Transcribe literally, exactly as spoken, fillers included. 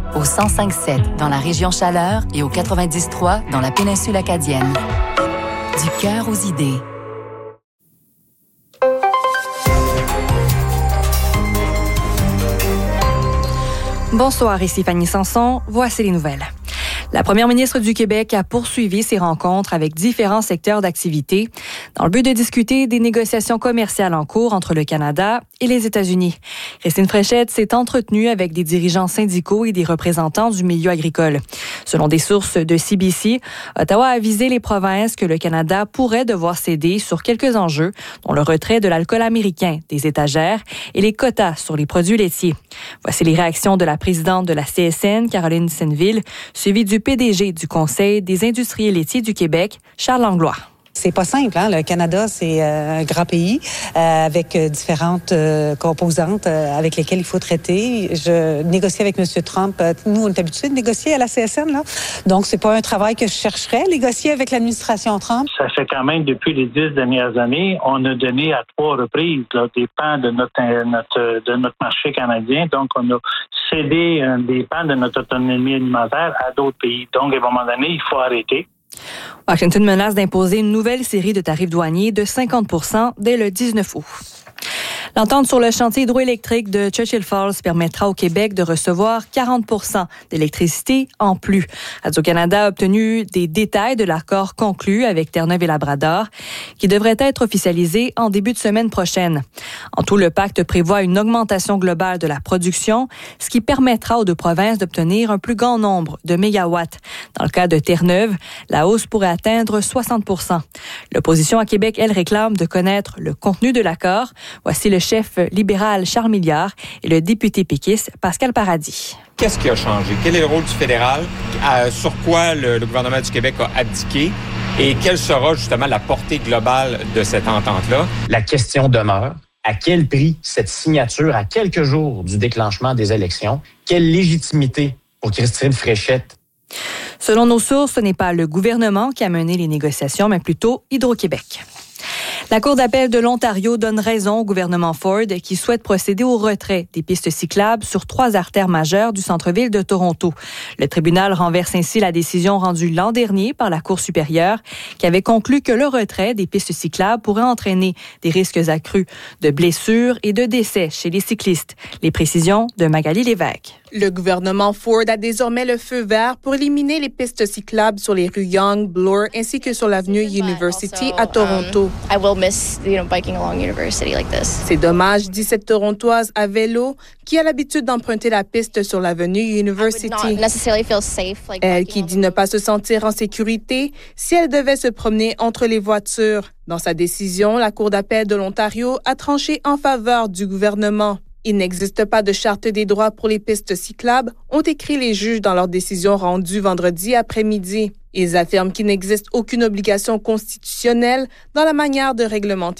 au cent cinq virgule sept dans la région Chaleur et au quatre-vingt-dix virgule trois dans la péninsule acadienne. Du cœur aux idées. Bonsoir, ici Fanny Sanson. Voici les nouvelles. La première ministre du Québec a poursuivi ses rencontres avec différents secteurs d'activité dans le but de discuter des négociations commerciales en cours entre le Canada et les États-Unis. Christine Fréchette s'est entretenue avec des dirigeants syndicaux et des représentants du milieu agricole. Selon des sources de C B C, Ottawa a avisé les provinces que le Canada pourrait devoir céder sur quelques enjeux, dont le retrait de l'alcool américain des étagères et les quotas sur les produits laitiers. Voici les réactions de la présidente de la C S N, Caroline Senneville, suivie du P D G du Conseil des industriels laitiers du Québec, Charles Langlois. C'est pas simple, hein? Le Canada, c'est euh, un grand pays euh, avec euh, différentes euh, composantes euh, avec lesquelles il faut traiter. Je négocie avec M. Trump. Euh, nous, on est habitués de négocier à la C S N, là. Donc, c'est pas un travail que je chercherais, négocier avec l'administration Trump. Ça fait quand même, depuis les dix dernières années, on a donné à trois reprises là, des pans de notre, notre, de notre marché canadien. Donc, on a cédé euh, des pans de notre autonomie alimentaire à d'autres pays. Donc, à un moment donné, il faut arrêter. Washington menace d'imposer une nouvelle série de tarifs douaniers de cinquante pour cent dès le dix-neuf août. L'entente sur le chantier hydroélectrique de Churchill Falls permettra au Québec de recevoir quarante pour cent d'électricité en plus. Radio-Canada a obtenu des détails de l'accord conclu avec Terre-Neuve et Labrador, qui devrait être officialisé en début de semaine prochaine. En tout, le pacte prévoit une augmentation globale de la production, ce qui permettra aux deux provinces d'obtenir un plus grand nombre de mégawatts. Dans le cas de Terre-Neuve, la hausse pourrait atteindre soixante pour cent. L'opposition à Québec, elle, réclame de connaître le contenu de l'accord. Voici le chef libéral Charles Milliard et le député péquiste Pascal Paradis. Qu'est-ce qui a changé? Quel est le rôle du fédéral? Euh, sur quoi le, le gouvernement du Québec a abdiqué? Et quelle sera justement la portée globale de cette entente-là? La question demeure. À quel prix cette signature à quelques jours du déclenchement des élections? Quelle légitimité pour Christine Fréchette? Selon nos sources, ce n'est pas le gouvernement qui a mené les négociations, mais plutôt Hydro-Québec. La Cour d'appel de l'Ontario donne raison au gouvernement Ford qui souhaite procéder au retrait des pistes cyclables sur trois artères majeures du centre-ville de Toronto. Le tribunal renverse ainsi la décision rendue l'an dernier par la Cour supérieure qui avait conclu que le retrait des pistes cyclables pourrait entraîner des risques accrus de blessures et de décès chez les cyclistes. Les précisions de Magali Lévesque. Le gouvernement Ford a désormais le feu vert pour éliminer les pistes cyclables sur les rues Yonge, Bloor ainsi que sur l'avenue University à Toronto. C'est dommage, dit cette Torontoise à vélo qui a l'habitude d'emprunter la piste sur l'avenue University. Elle qui dit ne pas se sentir en sécurité si elle devait se promener entre les voitures. Dans sa décision, la Cour d'appel de l'Ontario a tranché en faveur du gouvernement. Il n'existe pas de charte des droits pour les pistes cyclables, ont écrit les juges dans leur décision rendue vendredi après-midi. Ils affirment qu'il n'existe aucune obligation constitutionnelle dans la manière de réglementer